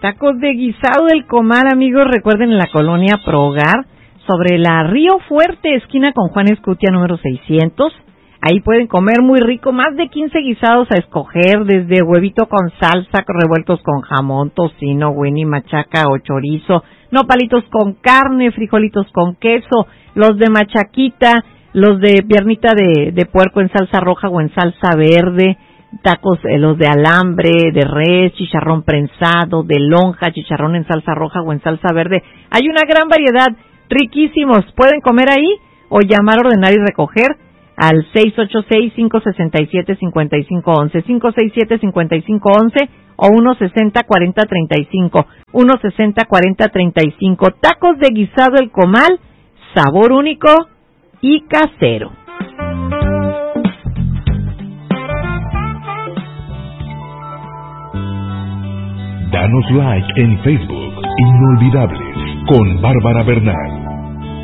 Tacos de guisado del Comal, amigos, recuerden, en la colonia Pro Hogar, sobre la Río Fuerte, esquina con Juan Escutia, número 600. Ahí pueden comer muy rico, más de 15 guisados a escoger, desde huevito con salsa, revueltos con jamón, tocino, güeni, machaca o chorizo, nopalitos con carne, frijolitos con queso, los de machaquita, los de piernita de puerco en salsa roja o en salsa verde, tacos, los de alambre, de res, chicharrón prensado, de lonja, chicharrón en salsa roja o en salsa verde. Hay una gran variedad, riquísimos. Pueden comer ahí o llamar, ordenar y recoger al 686-567-5511, 567-5511 o 160-4035, 160-4035. Tacos de guisado El Comal, sabor único y casero. Danos like en Facebook, Inolvidables, con Bárbara Bernal.